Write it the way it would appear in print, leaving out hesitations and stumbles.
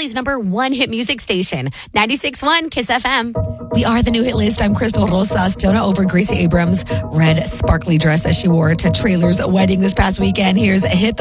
Valley's #1 hit music station, 96.1 Kiss FM. We are the new hit list. I'm Crystal Rosas. Donna over Gracie Abrams' red sparkly dress that she wore to Trailer's wedding this past weekend. Here's Hit the